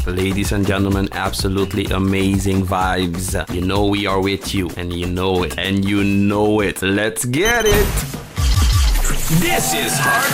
Ladies and gentlemen, absolutely amazing vibes. You know we are with you, and you know it, and you know it. Let's get it! This is Hard